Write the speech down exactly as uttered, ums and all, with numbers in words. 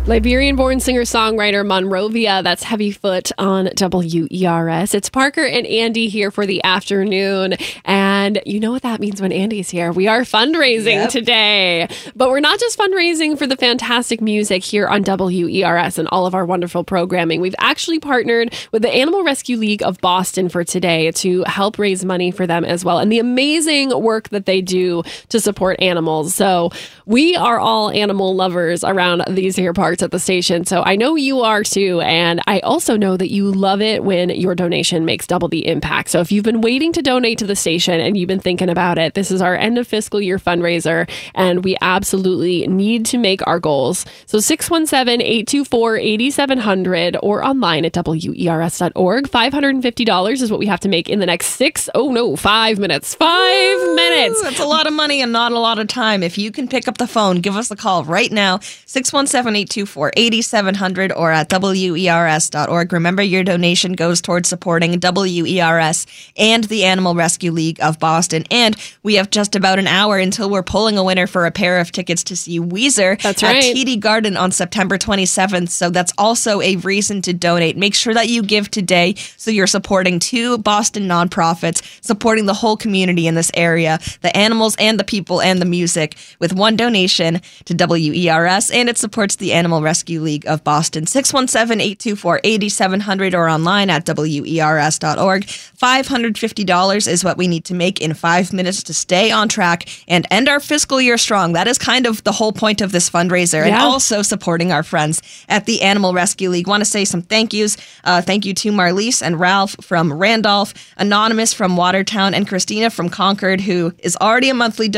Liberian-born singer-songwriter Monrovia, that's Heavyfoot on W E R S. It's Parker and Andy here for the afternoon, and you know what that means when Andy's here. We are fundraising yep. today, but we're not just fundraising for the fantastic music here on W E R S and all of our wonderful programming. We've actually partnered with the Animal Rescue League of Boston for today to help raise money for them as well, and the amazing work that they do to support animals. So we are all animal lovers around these here parts at the station, so I know you are too, and I also know that you love it when your donation makes double the impact. So if you've been waiting to donate to the station and you've been thinking about it, this is our end of fiscal year fundraiser, and we absolutely need to make our goals. So six one seven, eight two four, eight seven zero zero or online at W E R S dot org. five hundred fifty dollars is what we have to make in the next six, oh no, five minutes. Five Ooh, minutes. That's a lot of money and not a lot of time. If you can pick up the phone, give us a call right now, six one seven, eight two four, eight seven zero zero or at W E R S dot org. Remember, your donation goes towards supporting W E R S and the Animal Rescue League of Boston. And we have just about an hour until we're pulling a winner for a pair of tickets to see Weezer that's at right. T D Garden on September twenty-seventh. So that's also a reason to donate. Make sure that you give today so you're supporting two Boston nonprofits, supporting the whole community in this area, the animals and the people and the music, with one donation to W E R S, and it supports the Animal Rescue League of Boston. six one seven, eight two four, eight seven zero zero or online at W E R S dot org. five hundred fifty dollars is what we need to make in five minutes to stay on track and end our fiscal year strong. That is kind of the whole point of this fundraiser, yeah. and also supporting our friends at the Animal Rescue League. Want to say some thank yous. Uh, thank you to Marlise and Ralph from Randolph, Anonymous from Watertown, and Christina from Concord, who is already a monthly donor.